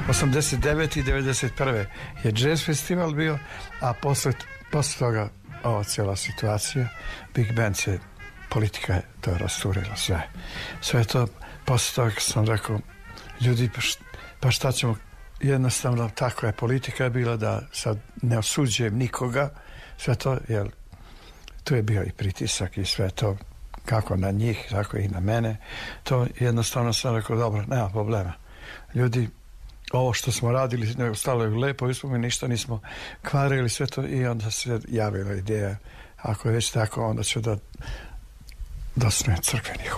89. i 91. je jazz festival bio, a posle toga ova cijela situacija, Big Band se, politika je to rasturila sve. Sve to, posle toga sam rekao, ljudi, pa šta ćemo, jednostavno takva je politika bila, da sad ne osuđujem nikoga, sve to, jer tu je bio i pritisak i sve to, kako na njih, tako i na mene. To jednostavno sam rekao, dobro, nema problema. Ljudi, ovo što smo radili, ostalo je lepo, mi ništa nismo kvarili, sve to, i onda se javila ideja, ako je već tako, onda ću da osnujem crkveni